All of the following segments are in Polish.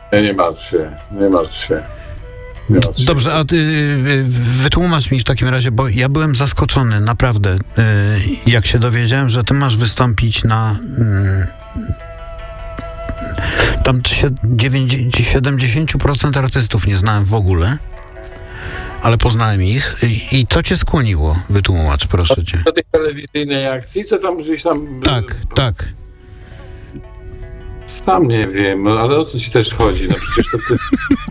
Nie martw się, nie martw się. Dobrze, a ty wytłumacz mi w takim razie, bo ja byłem zaskoczony, naprawdę, jak się dowiedziałem, że ty masz wystąpić na... Tam 70% artystów nie znałem w ogóle, ale poznałem ich. I co cię skłoniło? Wytłumacz, proszę cię. Do tej telewizyjnej akcji, co tam gdzieś tam... Tak. Sam nie wiem, ale o co ci też chodzi? No przecież to ty...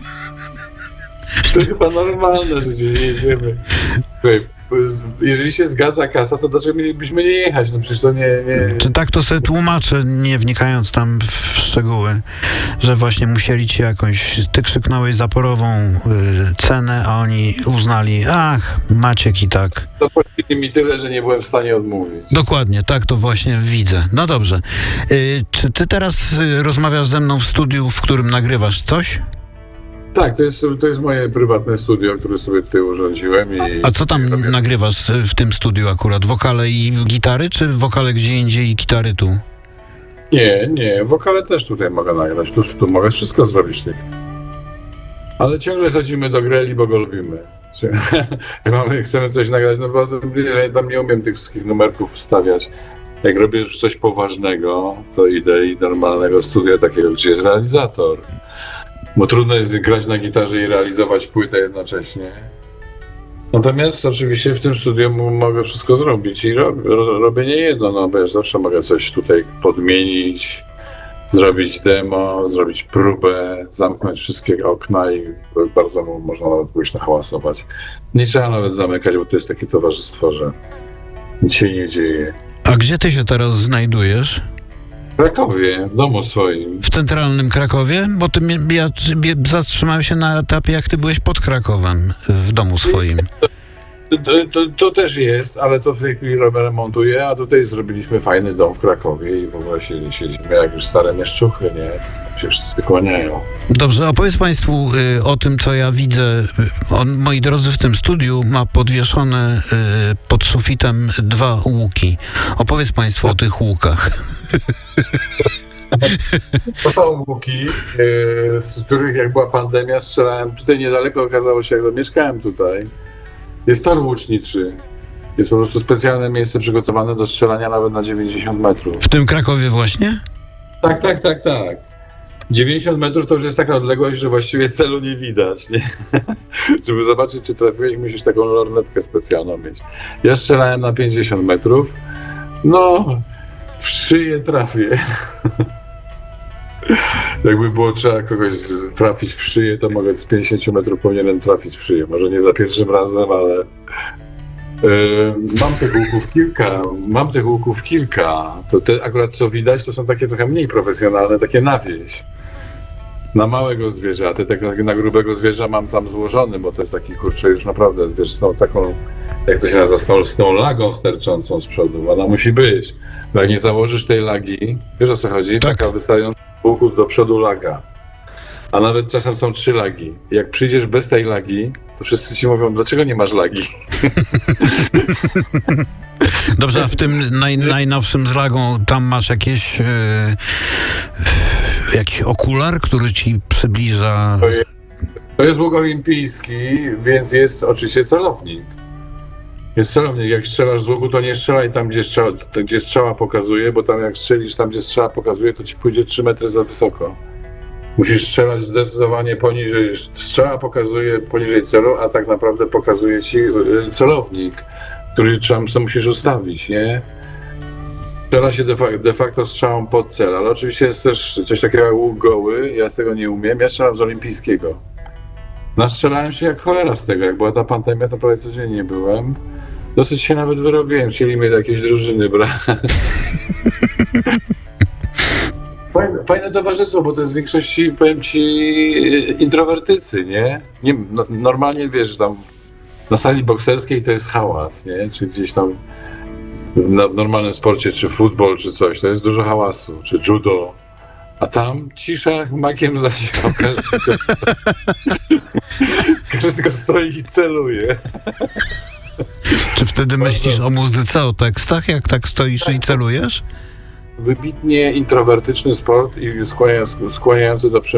To chyba normalne, że gdzieś jedziemy. Jeżeli się zgadza kasa, to dlaczego mielibyśmy nie jechać? No przecież to nie... Czy tak to sobie tłumaczę, nie wnikając tam w szczegóły, że właśnie musieli ci jakąś... Ty krzyknąłeś zaporową cenę, a oni uznali, Maciek i tak. To płacili mi tyle, że nie byłem w stanie odmówić. Dokładnie, tak to właśnie widzę. No dobrze. Czy ty teraz rozmawiasz ze mną w studiu, w którym nagrywasz coś? Tak, to jest moje prywatne studio, które sobie tutaj urządziłem. A co tam nagrywasz w tym studiu akurat? Wokale i gitary, czy wokale gdzie indziej i gitary tu? Nie, wokale też tutaj mogę nagrać. Tu mogę wszystko zrobić. Ale ciągle chodzimy do Greli, bo go lubimy. Jak chcemy coś nagrać, no bo że ja tam nie umiem tych wszystkich numerków wstawiać. Jak robię już coś poważnego, to idę i normalnego studia takiego, gdzie jest realizator. Bo trudno jest grać na gitarze i realizować płytę jednocześnie. Natomiast oczywiście w tym studiu mogę wszystko zrobić i robię nie jedno, no bo ja zawsze mogę coś tutaj podmienić, zrobić demo, zrobić próbę, zamknąć wszystkie okna i bardzo można nawet głośno hałasować. Nie trzeba nawet zamykać, bo to jest takie towarzystwo, że nic się nie dzieje. A gdzie ty się teraz znajdujesz? W Krakowie, w domu swoim. W centralnym Krakowie? Bo ja zatrzymałem się na etapie, jak ty byłeś pod Krakowem, w domu swoim. To też jest, ale to w tej chwili remontuję, a tutaj zrobiliśmy fajny dom w Krakowie i w ogóle siedzimy jak już stare mieszczuchy, nie? Się wszyscy kłaniają. Dobrze, opowiedz Państwu o tym, co ja widzę. Moi drodzy, w tym studiu ma podwieszone pod sufitem 2 łuki. Opowiedz Państwu o tych łukach. To są łuki, z których jak była pandemia strzelałem. Tutaj niedaleko okazało się, jak mieszkałem tutaj. Jest tor łuczniczy. Jest po prostu specjalne miejsce przygotowane do strzelania nawet na 90 metrów. W tym Krakowie właśnie? Tak. 90 metrów to już jest taka odległość, że właściwie celu nie widać, nie? Żeby zobaczyć, czy trafiłeś, musisz taką lornetkę specjalną mieć. Ja strzelałem na 50 metrów. No, w szyję trafię. Jakby było trzeba kogoś trafić w szyję, to mogę z 50 metrów powinienem trafić w szyję. Może nie za pierwszym razem, ale mam tych łuków kilka. To te akurat co widać, to są takie trochę mniej profesjonalne, takie na wieś. Na małego zwierza, a te na grubego zwierza mam tam złożony, bo to jest taki, kurczę, już naprawdę, wiesz, z tą taką, jak to się nazywa, z tą lagą sterczącą z przodu. Ona musi być. Bo jak nie założysz tej lagi, wiesz o co chodzi? Tak. Taka wystająca łuków do przodu laga. A nawet czasem są 3 lagi. Jak przyjdziesz bez tej lagi, to wszyscy ci mówią, dlaczego nie masz lagi? Dobrze, a w tym najnowszym z lagą tam masz jakiś okular, który ci przybliża... To jest łuk olimpijski, więc jest oczywiście celownik. Jest celownik. Jak strzelasz z łuku, to nie strzelaj tam, gdzie strzała pokazuje, bo tam jak strzelisz tam, gdzie strzała pokazuje, to ci pójdzie 3 metry za wysoko. Musisz strzelać zdecydowanie poniżej. Strzała pokazuje poniżej celu, a tak naprawdę pokazuje ci celownik, który musisz ustawić, nie? Strzela się de facto strzałą pod cel, ale oczywiście jest też coś takiego jak łuk goły, ja tego nie umiem, ja strzelam z olimpijskiego. Nastrzelałem się jak cholera z tego, jak była ta pandemia, to prawie codziennie byłem. Dosyć się nawet wyrobiłem, chcieli mnie do jakiejś drużyny brać. Fajne towarzystwo, bo to jest w większości, powiem ci, introwertycy, nie? Normalnie wiesz, tam na sali bokserskiej to jest hałas, nie? Czy gdzieś tam w normalnym sporcie, czy futbol, czy coś, to jest dużo hałasu, czy judo. A tam cisza makiem zasiał. Każdy tylko stoi i celuje. Czy wtedy myślisz o muzyce, o tekstach, jak tak stoisz i celujesz? Wybitnie introwertyczny sport i skłaniający do